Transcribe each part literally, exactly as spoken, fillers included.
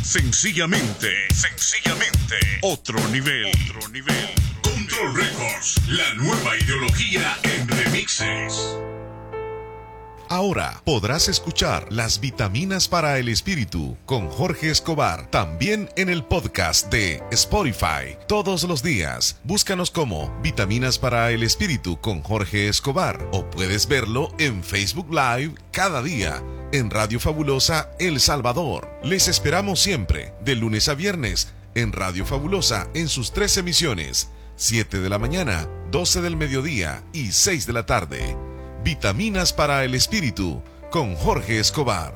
Sencillamente, sencillamente, otro nivel, otro nivel. Control Records, la nueva ideología en remixes. Ahora podrás escuchar Las Vitaminas para el Espíritu con Jorge Escobar, también en el podcast de Spotify. Todos los días, búscanos como Vitaminas para el Espíritu con Jorge Escobar, o puedes verlo en Facebook Live cada día en Radio Fabulosa El Salvador. Les esperamos siempre, de lunes a viernes, en Radio Fabulosa en sus tres emisiones, siete de la mañana, doce del mediodía y seis de la tarde. Vitaminas para el Espíritu con Jorge Escobar.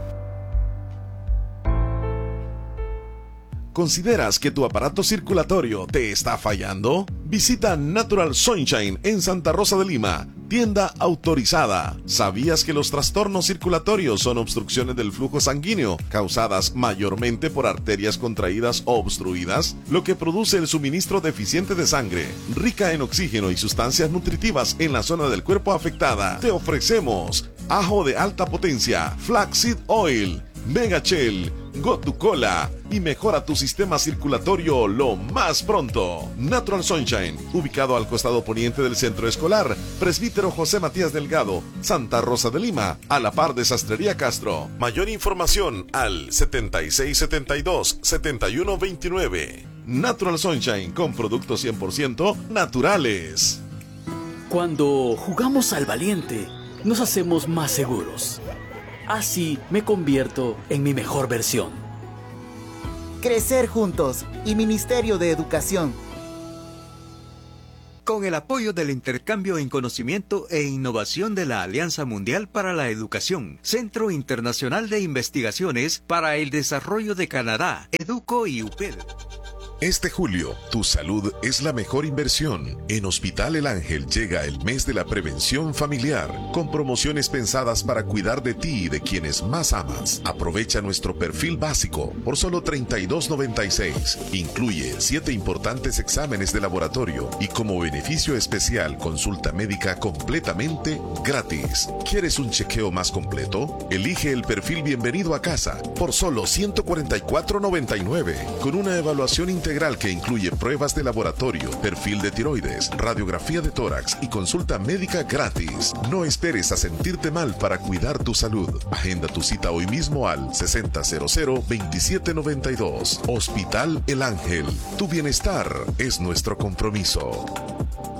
¿Consideras que tu aparato circulatorio te está fallando? Visita Natural Sunshine en Santa Rosa de Lima, tienda autorizada. ¿Sabías que los trastornos circulatorios son obstrucciones del flujo sanguíneo causadas mayormente por arterias contraídas o obstruidas, lo que produce el suministro deficiente de sangre, rica en oxígeno y sustancias nutritivas en la zona del cuerpo afectada? Te ofrecemos ajo de alta potencia, Flaxseed Oil, Megachel, Gotu Cola y mejora tu sistema circulatorio lo más pronto. Natural Sunshine, ubicado al costado poniente del centro escolar, Presbítero José Matías Delgado, Santa Rosa de Lima, a la par de Sastrería Castro. Mayor información al setenta y seis setenta y dos, setenta y uno veintinueve. Natural Sunshine, con productos cien por ciento naturales. Cuando jugamos al valiente, nos hacemos más seguros. Así me convierto en mi mejor versión. Crecer juntos y Ministerio de Educación. Con el apoyo del intercambio en conocimiento e innovación de la Alianza Mundial para la Educación, Centro Internacional de Investigaciones para el Desarrollo de Canadá, EDUCO y U P E D. Este julio, tu salud es la mejor inversión. En Hospital El Ángel llega el mes de la prevención familiar, con promociones pensadas para cuidar de ti y de quienes más amas. Aprovecha nuestro perfil básico por solo treinta y dos noventa y seis. Incluye siete importantes exámenes de laboratorio y como beneficio especial consulta médica completamente gratis. ¿Quieres un chequeo más completo? Elige el perfil Bienvenido a Casa por solo ciento cuarenta y cuatro noventa y nueve, con una evaluación integral que incluye pruebas de laboratorio, perfil de tiroides, radiografía de tórax y consulta médica gratis. No esperes a sentirte mal para cuidar tu salud. Agenda tu cita hoy mismo al sesenta cero cero veintisiete noventa y dos. Hospital El Ángel. Tu bienestar es nuestro compromiso.